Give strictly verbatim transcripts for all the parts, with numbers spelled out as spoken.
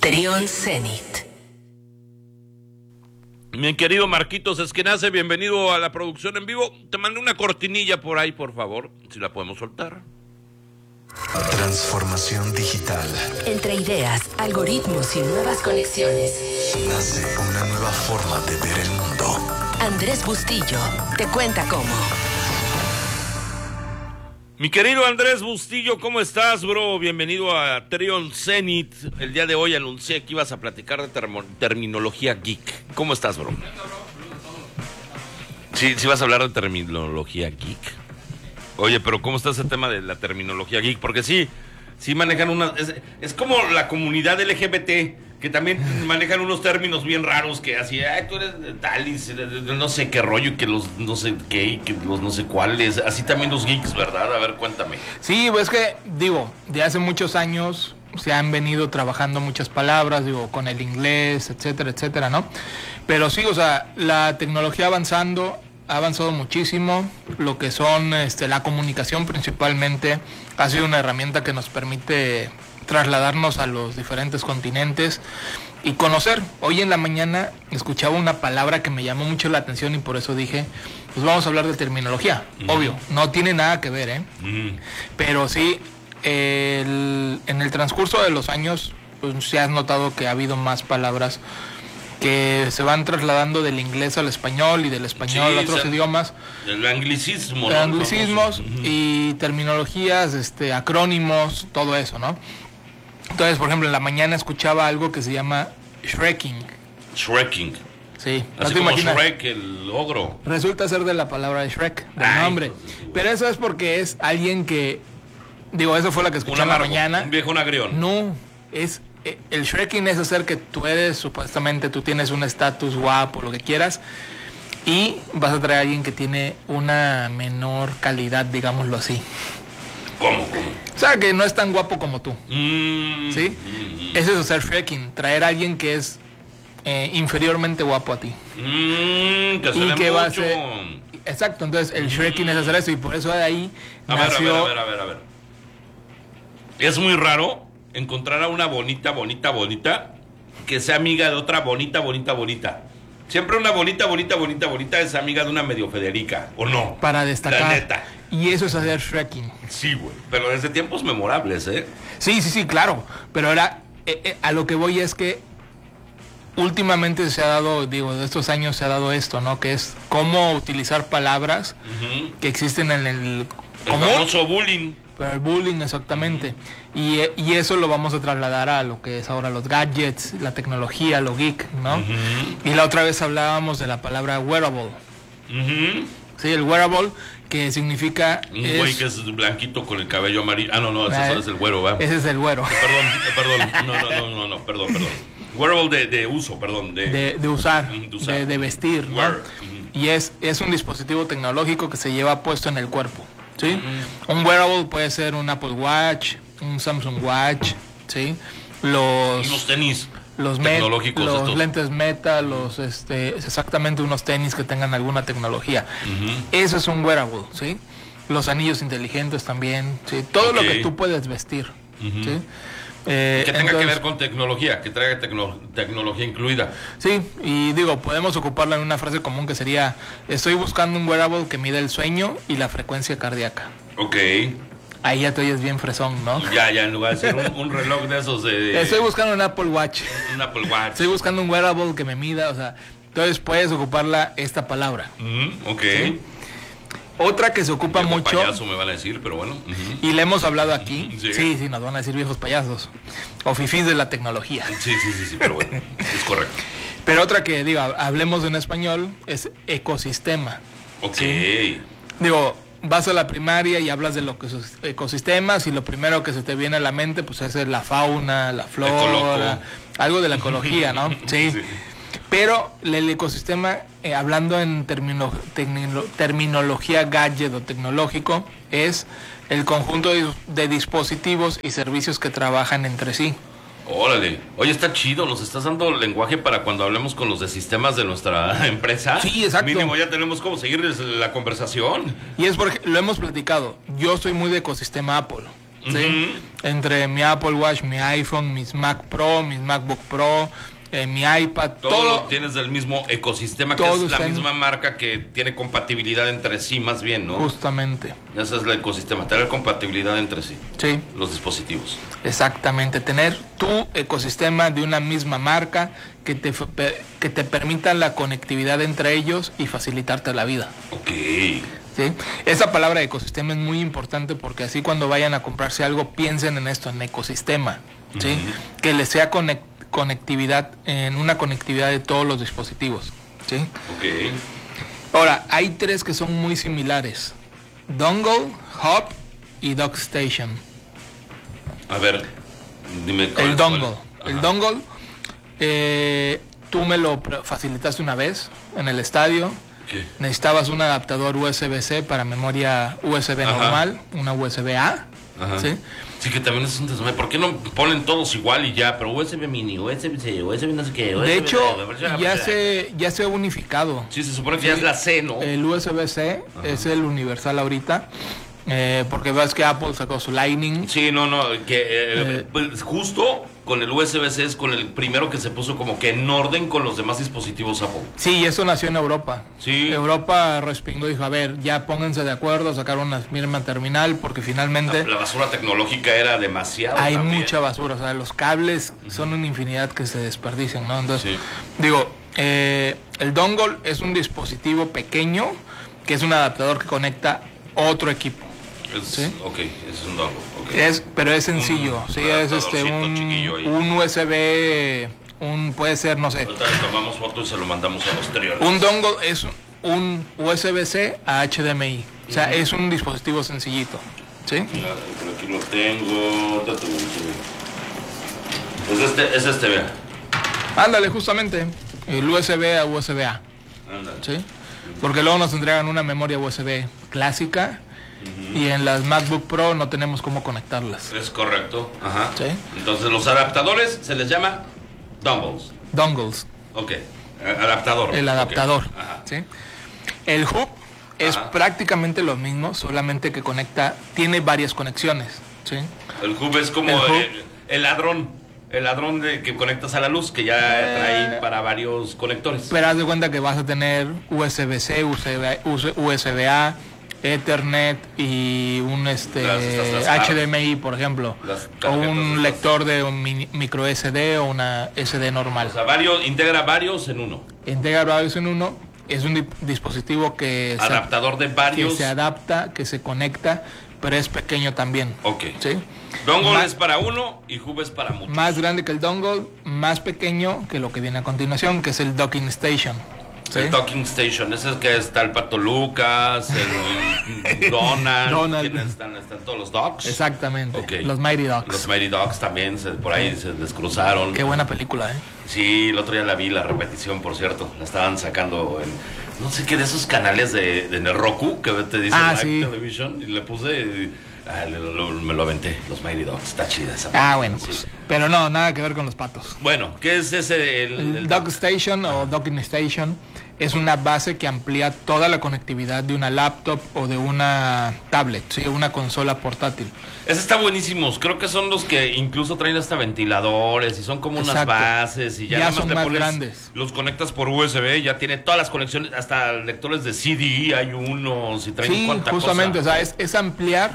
Trión Zenit. Mi querido Marquitos Esquenazi, bienvenido a la producción en vivo. Te mandé una cortinilla por ahí, por favor, si la podemos soltar. Transformación digital. Entre ideas, algoritmos y nuevas conexiones, Nace una nueva forma de ver el mundo. Andrés Bustillo te cuenta cómo. Mi querido Andrés Bustillo, ¿cómo estás, bro? Bienvenido a Trión Zenit. El día de hoy anuncié que ibas a platicar de termo- terminología geek. ¿Cómo estás, bro? Sí, sí vas a hablar de terminología geek. Oye, pero ¿cómo está ese tema de la terminología geek? Porque sí, sí manejan una... Es, es como la comunidad L G B T, que también manejan unos términos bien raros, que así, ay, tú eres de tal y de, de, de no sé qué rollo, que los no sé qué, y que los no sé cuáles. Así también los geeks, ¿verdad? A ver, cuéntame. Sí, pues que, digo, de hace muchos años se han venido trabajando muchas palabras, digo, con el inglés, etcétera, etcétera, ¿no? Pero sí, o sea, la tecnología avanzando... ha avanzado muchísimo. Lo que son este, la comunicación principalmente ha sido una herramienta que nos permite trasladarnos a los diferentes continentes y conocer. Hoy en la mañana escuchaba una palabra que me llamó mucho la atención y por eso dije, pues vamos a hablar de terminología. Uh-huh. Obvio, no tiene nada que ver, ¿eh? Uh-huh. Pero sí, el, en el transcurso de los años, pues se ha notado que ha habido más palabras que se van trasladando del inglés al español y del español sí, a otros o sea, idiomas. El anglicismo, ¿no? Anglicismos uh-huh. y terminologías, este, acrónimos, todo eso, ¿no? Entonces, por ejemplo, en la mañana escuchaba algo que se llama shrekking. Shrekking. Sí. Así como imaginas? Shrek, el ogro. Resulta ser de la palabra de Shrek, del Ay, nombre. Pues, pero eso es porque es alguien que, digo, eso fue la que escuché en la mañana. Un viejo agrión. No, es... El shrekking es hacer que tú eres, supuestamente tú tienes un estatus guapo, lo que quieras, y vas a traer a alguien que tiene una menor calidad, digámoslo así. ¿Cómo? ¿Cómo? O sea, que no es tan guapo como tú. Mm, ¿Sí? Mm, Ese es hacer shrekking, traer a alguien que es eh, inferiormente guapo a ti. Mm, que se y ve que mucho. Va a ser... Exacto, entonces el shrekking mm. es hacer eso, y por eso de ahí a nació... ver, a ver, a ver, a ver, a ver. Es muy raro encontrar a una bonita, bonita, bonita que sea amiga de otra bonita, bonita, bonita. Siempre una bonita, bonita, bonita, bonita es amiga de una medio Federica, ¿o no? Para destacar. La neta. Y eso es hacer shrekking. Sí, güey. Pero desde tiempos memorables, ¿eh? Sí, sí, sí, claro. Pero ahora, eh, eh, a lo que voy es que últimamente se ha dado, digo, de estos años se ha dado esto, ¿no? Que es cómo utilizar palabras uh-huh. que existen en el... El común, famoso bullying. Pero el bullying, exactamente. Y, y eso lo vamos a trasladar a lo que es ahora los gadgets, la tecnología, lo geek, ¿no? Uh-huh. Y la otra vez hablábamos de la palabra wearable. Uh-huh. Sí, el wearable, que significa... Un güey que es blanquito con el cabello amarillo. Ah, no, no, ese eh, es el güero, ¿va? Ese es el güero. Perdón, perdón. No, no, no, no, no, perdón, perdón. Wearable de, de uso, perdón. De, de, de usar, de, usar. de, de vestir, ¿no? Uh-huh. Y es, es un dispositivo tecnológico que se lleva puesto en el cuerpo. ¿Sí? Uh-huh. Un wearable puede ser un Apple Watch, un Samsung Watch, ¿sí? Los unos tenis los tecnológicos, met, los estos. lentes Meta, los este exactamente unos tenis que tengan alguna tecnología. Uh-huh. Eso es un wearable, ¿sí? Los anillos inteligentes también, ¿sí? Todo okay. lo que tú puedes vestir, uh-huh. ¿sí? Eh, que tenga entonces, que ver con tecnología, que traiga tecno, tecnología incluida. Sí, y digo, podemos ocuparla en una frase común que sería: estoy buscando un wearable que mide el sueño y la frecuencia cardíaca. Ok. Ahí ya te oyes bien fresón, ¿no? Ya, ya, en lugar de ser un, un reloj de esos de... Estoy buscando un Apple Watch. Un Apple Watch. Estoy buscando un wearable que me mida, o sea, entonces puedes ocuparla esta palabra. Mm, ok. ¿Sí? Otra que se ocupa viejo mucho. Payaso me van a decir, pero bueno. Uh-huh. Y le hemos hablado aquí. Sí. sí, sí, nos van a decir viejos payasos. O fifís de la tecnología. Sí, sí, sí, sí, pero bueno, es correcto. Pero otra que, digo, hablemos en español, es ecosistema. Ok. ¿Sí? Digo, vas a la primaria y hablas de los ecosistemas y lo primero que se te viene a la mente, pues es la fauna, la flora, algo de la ecología, ¿no? Sí. sí. Pero el ecosistema, eh, hablando en termino, tecno, terminología gadget o tecnológico, es el conjunto de, de dispositivos y servicios que trabajan entre sí. Órale, oye, está chido, nos estás dando lenguaje para cuando hablemos con los de sistemas de nuestra empresa. Sí, exacto. Mínimo ya tenemos cómo seguirles la conversación. Y es porque lo hemos platicado, yo soy muy de ecosistema Apple. ¿sí? Ujú. Entre mi Apple Watch, mi iPhone, mis Mac Pro, mis MacBook Pro, eh, mi iPad, Todo, todo. lo tienes del mismo ecosistema, que todo es la está en- misma marca que tiene compatibilidad entre sí, más bien, ¿no? Justamente, Ese es el ecosistema, tener compatibilidad entre sí, sí, los dispositivos. exactamente. Tener tu ecosistema de una misma marca que te, f- pe- que te permita la conectividad entre ellos y facilitarte la vida. Ok. ¿Sí? Esa palabra ecosistema es muy importante porque así cuando vayan a comprarse algo piensen en esto, en ecosistema, ¿sí? Ujú. Que les sea conec- conectividad, en una conectividad de todos los dispositivos, ¿sí? Ok. Ahora, hay tres que son muy similares: dongle, hub y dock station. A ver, dime cuál El es dongle, cuál. el Ajá. dongle, eh, tú me lo pre- facilitaste una vez en el estadio. ¿Qué? Necesitabas un adaptador U S B-C para memoria U S B Ajá. normal, una U S B-A, Ajá. ¿sí? Sí, que también es un desmadre. ¿Por qué no ponen todos igual y ya? Pero U S B mini, U S B-C, U S B no sé qué. U S B De hecho, no, ya se, ya se ha unificado. Sí, se supone que ya es la C, ¿no? El U S B-C es el universal ahorita, eh, porque ves que Apple sacó su Lightning. Sí, no, no, que eh, Eh. pues, justo con el U S B-C es con el primero que se puso como que en orden con los demás dispositivos Apple. Sí, eso nació en Europa. Sí. Europa respingó y dijo, a ver, ya pónganse de acuerdo, sacaron una misma terminal, porque finalmente La, la basura tecnológica era demasiado. hay también. mucha basura. O sea, los cables son una infinidad que se desperdician, ¿no? Entonces, Sí. digo, eh, el dongle es un dispositivo pequeño que es un adaptador que conecta otro equipo. Es, Sí. Ok, es un dongle. Okay. Es, pero es sencillo, Un sí, es este adaptadorcito un, chiquillo ahí. un U S B, un puede ser, no sé, Ahorita le tomamos foto y se lo mandamos a los trios. un dongle es un U S B-C a H D M I, o sea, es un dispositivo sencillito, ¿sí? Mira, por aquí lo tengo. Es este, es este, vea. Ándale, justamente, el U S B a U S B A, Ándale. ¿sí? Porque luego nos entregan una memoria U S B clásica y en las MacBook Pro no tenemos cómo conectarlas, Es correcto. Ajá. ¿sí? Entonces los adaptadores se les llama dongles. Dongles, Ok. A- Adaptador. el Ok. adaptador, Ajá. ¿sí? El hub es Ajá. prácticamente lo mismo, solamente que conecta, tiene varias conexiones, ¿sí? El hub es como El hub. el, el ladrón. El ladrón de que conectas a la luz, que ya trae para varios conectores. Pero haz de cuenta que vas a tener U S B-C, U S B, U S B-A, Ethernet y un este Las- estas- las H D M I, por ejemplo, Las o tarjetas un estas. lector de un mini- micro S D o una S D normal. O sea, varios, integra varios en uno. Integra varios en uno, es un di- dispositivo que se, Adaptador de que varios. se adapta, que se conecta, pero es pequeño también. Ok. ¿Sí? Dongle Más- es para uno y hub es para muchos. Más grande que el dongle, más pequeño que lo que viene a continuación, que es el docking station. ¿sí? El Docking Station, ese es que está el Pato Lucas, el Donald. Donald. ¿Quiénes están? Están todos los dogs. Exactamente, Ok. los Mighty Ducks. Los Mighty Dogs también, se- por ahí se les cruzaron. Qué buena película, ¿eh? Sí, el otro día la vi, la repetición, por cierto. La estaban sacando en, no sé qué, de esos canales de, de en el Roku, que te dicen Ah, Live sí. Television. Y le puse, y, ah, le- lo- me lo aventé, los Mighty Dogs. Está chida esa Ah, película, bueno, sí. pues, pero no, nada que ver con los patos. Bueno, ¿qué es ese? El, El el Dock Station o Docking Station es una base que amplía toda la conectividad de una laptop o de una tablet, ¿sí? Una consola portátil. Ese está buenísimos. Creo que son los que incluso traen hasta ventiladores y son como unas Exacto. bases y ya, Ya nada más son le más pones- grandes. los conectas por U S B, ya tiene todas las conexiones, hasta lectores de C D hay unos y traen Sí, cuánta justamente, cosa. o sea, es, es ampliar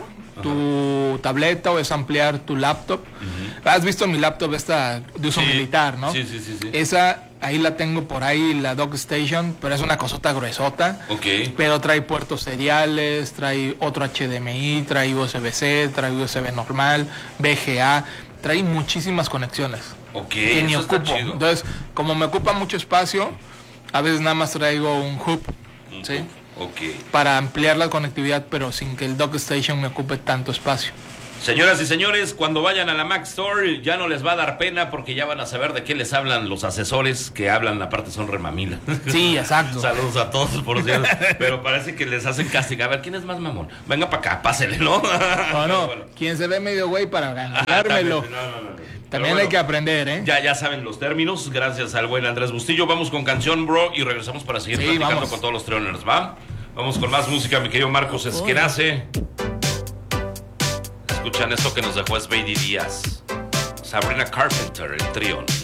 tu tableta o es ampliar tu laptop. Has visto mi laptop esta de uso Sí, militar, ¿no? Sí, sí, sí, sí. Esa, ahí la tengo por ahí, la Dock Station, pero es una cosota gruesota. Ok. Pero trae puertos seriales, trae otro H D M I, trae U S B-C, trae U S B normal, V G A, trae muchísimas conexiones. Ok, que ni eso está ocupo. chido. Entonces, como me ocupa mucho espacio, a veces nada más traigo un hub, ¿sí? Ok. Para ampliar la conectividad, pero sin que el Dock Station me ocupe tanto espacio. Señoras y señores, cuando vayan a la Mac Store ya no les va a dar pena porque ya van a saber de qué les hablan los asesores que hablan, aparte son remamila. Sí, exacto. Saludos a todos, por cierto. Pero parece que les hacen casting. A ver, ¿quién es más mamón? Venga para acá, pásele, ¿no? No, no, Bueno. quien se ve medio güey para Ah, ganármelo. también, no, no, no, no. También Pero hay bueno, que aprender, ¿eh? Ya, ya saben los términos, gracias al buen Andrés Bustillo. Vamos con canción, bro, y regresamos para seguir Sí, platicando vamos. con todos los Treoners, ¿va? Vamos con más música, mi querido Marcos Esquenace. escuchan esto que nos dejó Spady Díaz. Sabrina Carpenter, el trío.